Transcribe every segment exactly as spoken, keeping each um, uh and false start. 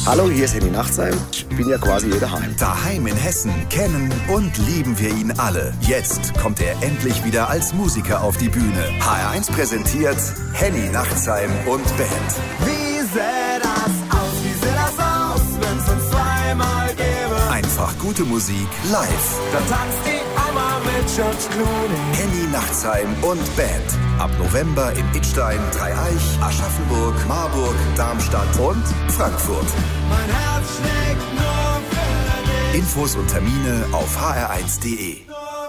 Hallo, hier ist Henny Nachtsheim. Ich bin ja quasi hier daheim. Daheim in Hessen kennen und lieben wir ihn alle. Jetzt kommt er endlich wieder als Musiker auf die Bühne. H R eins präsentiert Henny Nachtsheim und Band. Wie sähe das aus, wie sähe das aus, wenn's uns zweimal gäbe? Einfach gute Musik live. Da tanzt die Oma mit George Clooney. Henny Nachtsheim und Band. Ab November in Idstein, Dreieich, Aschaffenburg, Marburg, Darmstadt und Frankfurt. Mein Herz schlägt nur für dich. Infos und Termine auf h r eins punkt d e.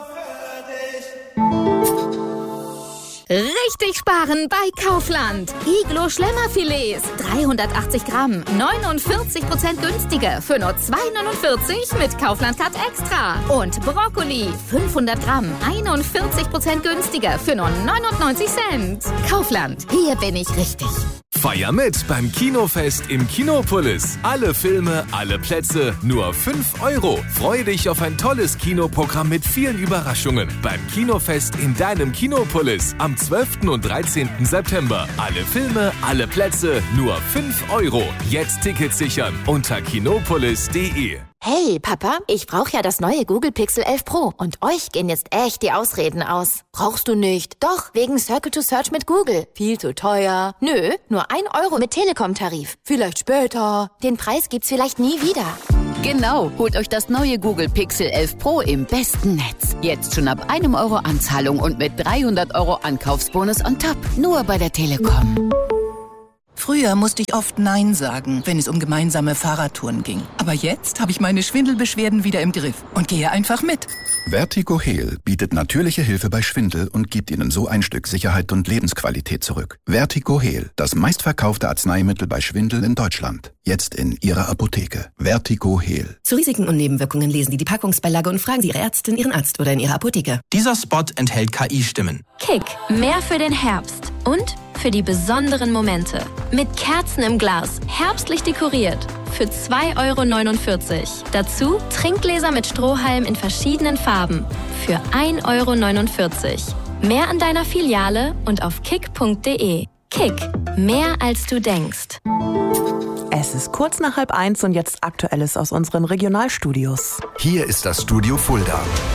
Richtig sparen bei Kaufland. Iglo Schlemmerfilets, dreihundertachtzig Gramm, neunundvierzig Prozent günstiger für nur zwei neunundvierzig mit Kaufland Cut Extra. Und Brokkoli, fünfhundert Gramm, einundvierzig Prozent günstiger für nur neunundneunzig Cent. Kaufland, hier bin ich richtig. Feier mit beim Kinofest im Kinopolis. Alle Filme, alle Plätze, nur fünf Euro. Freu dich auf ein tolles Kinoprogramm mit vielen Überraschungen. Beim Kinofest in deinem Kinopolis am zwölften und dreizehnten September. Alle Filme, alle Plätze, nur fünf Euro. Jetzt Tickets sichern unter kinopolis punkt de. Hey, Papa, ich brauche ja das neue Google Pixel elf Pro und euch gehen jetzt echt die Ausreden aus. Brauchst du nicht? Doch, wegen Circle to Search mit Google. Viel zu teuer. Nö, nur ein Euro mit Telekom-Tarif. Vielleicht später. Den Preis gibt's vielleicht nie wieder. Genau, holt euch das neue Google Pixel elf Pro im besten Netz. Jetzt schon ab einem Euro Anzahlung und mit dreihundert Euro Ankaufsbonus on top. Nur bei der Telekom. Früher musste ich oft Nein sagen, wenn es um gemeinsame Fahrradtouren ging. Aber jetzt habe ich meine Schwindelbeschwerden wieder im Griff und gehe einfach mit. Vertigo Heal bietet natürliche Hilfe bei Schwindel und gibt Ihnen so ein Stück Sicherheit und Lebensqualität zurück. Vertigo Heal, das meistverkaufte Arzneimittel bei Schwindel in Deutschland. Jetzt in Ihrer Apotheke. Vertigo Heal. Zu Risiken und Nebenwirkungen lesen Sie die Packungsbeilage und fragen Sie Ihre Ärztin, Ihren Arzt oder in Ihrer Apotheke. Dieser Spot enthält K I-Stimmen. Kick, mehr für den Herbst und für die besonderen Momente. Mit Kerzen im Glas, herbstlich dekoriert. Für zwei Euro neunundvierzig. Dazu Trinkgläser mit Strohhalm in verschiedenen Farben. Für ein Euro neunundvierzig. Mehr an deiner Filiale und auf kick punkt de. Kick, mehr als du denkst. Es ist kurz nach halb eins und jetzt Aktuelles aus unseren Regionalstudios. Hier ist das Studio Fulda.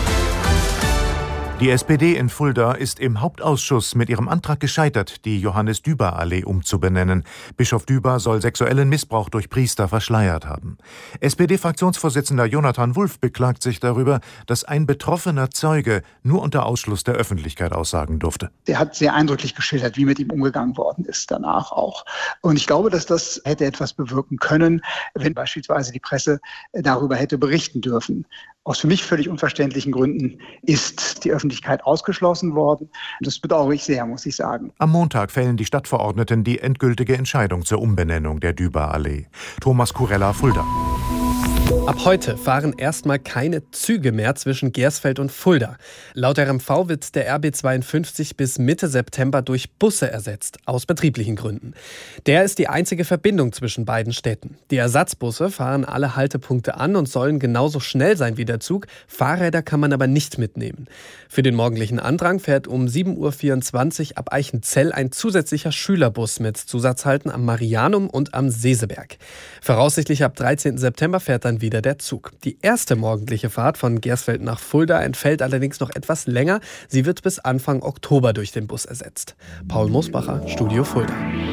Die S P D in Fulda ist im Hauptausschuss mit ihrem Antrag gescheitert, die Johannes-Düber-Allee umzubenennen. Bischof Düber soll sexuellen Missbrauch durch Priester verschleiert haben. S P D-Fraktionsvorsitzender Jonathan Wulff beklagt sich darüber, dass ein betroffener Zeuge nur unter Ausschluss der Öffentlichkeit aussagen durfte. Er hat sehr eindrücklich geschildert, wie mit ihm umgegangen worden ist danach auch. Und ich glaube, dass das hätte etwas bewirken können, wenn beispielsweise die Presse darüber hätte berichten dürfen. Aus für mich völlig unverständlichen Gründen ist die Öffentlichkeit ausgeschlossen worden. Das bedauere ich sehr, muss ich sagen. Am Montag fällen die Stadtverordneten die endgültige Entscheidung zur Umbenennung der Düber-Allee. Thomas Kurella, Fulda. Ab heute fahren erstmal keine Züge mehr zwischen Gersfeld und Fulda. Laut R M V wird der R B zweiundfünfzig bis Mitte September durch Busse ersetzt, aus betrieblichen Gründen. Der ist die einzige Verbindung zwischen beiden Städten. Die Ersatzbusse fahren alle Haltepunkte an und sollen genauso schnell sein wie der Zug. Fahrräder kann man aber nicht mitnehmen. Für den morgendlichen Andrang fährt um sieben Uhr vierundzwanzig ab Eichenzell ein zusätzlicher Schülerbus mit Zusatzhalten am Marianum und am Seseberg. Voraussichtlich ab dreizehnten September fährt dann wieder der Zug. Die erste morgendliche Fahrt von Gersfeld nach Fulda entfällt allerdings noch etwas länger. Sie wird bis Anfang Oktober durch den Bus ersetzt. Paul Mosbacher, Studio Fulda.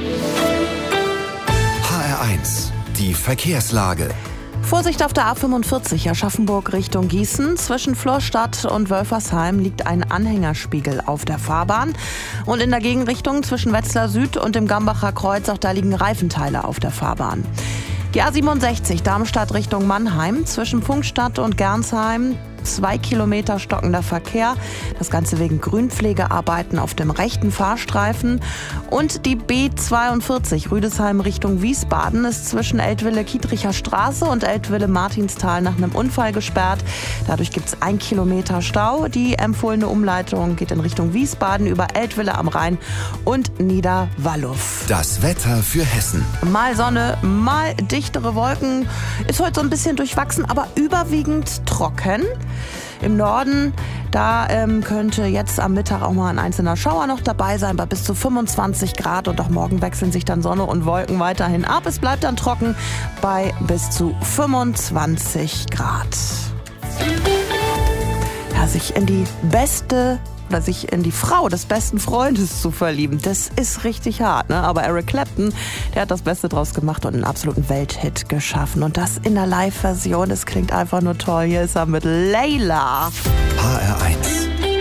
H R eins, die Verkehrslage. Vorsicht auf der A fünfundvierzig Aschaffenburg Richtung Gießen. Zwischen Florstadt und Wölfersheim liegt ein Anhängerspiegel auf der Fahrbahn. Und in der Gegenrichtung zwischen Wetzlar Süd und dem Gambacher Kreuz, auch da liegen Reifenteile auf der Fahrbahn. Die A siebenundsechzig Darmstadt Richtung Mannheim, zwischen Pfungstadt und Gernsheim, zwei Kilometer stockender Verkehr. Das Ganze wegen Grünpflegearbeiten auf dem rechten Fahrstreifen. Und die B zweiundvierzig Rüdesheim Richtung Wiesbaden ist zwischen Eltville-Kietricher Straße und Eltville-Martinstal nach einem Unfall gesperrt. Dadurch gibt es ein Kilometer Stau. Die empfohlene Umleitung geht in Richtung Wiesbaden über Eltville am Rhein und Niederwallow. Das Wetter für Hessen. Mal Sonne, mal dichtere Wolken. Ist heute so ein bisschen durchwachsen, aber überwiegend trocken. Im Norden, da ähm, könnte jetzt am Mittag auch mal ein einzelner Schauer noch dabei sein, bei bis zu fünfundzwanzig Grad. Und auch morgen wechseln sich dann Sonne und Wolken weiterhin ab. Es bleibt dann trocken bei bis zu fünfundzwanzig Grad. Ja, sich in die beste oder sich in die Frau des besten Freundes zu verlieben, das ist richtig hart, ne? Aber Eric Clapton, der hat das Beste draus gemacht und einen absoluten Welthit geschaffen. Und das in der Live-Version, das klingt einfach nur toll. Hier ist er mit Layla. H R eins